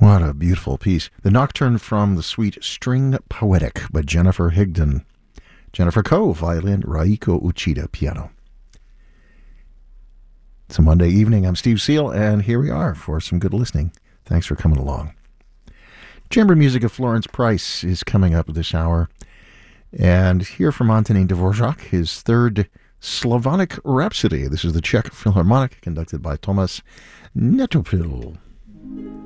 What a beautiful piece. The Nocturne from the suite String Poetic by Jennifer Higdon. Jennifer Coe, violin, Raiko Uchida, piano. It's a Monday evening. I'm Steve Seal, and here we are for some good listening. Thanks for coming along. Chamber music of Florence Price is coming up this hour. And here from Antonin Dvorak, his third Slavonic Rhapsody. This is the Czech Philharmonic, conducted by Tomas Netopil.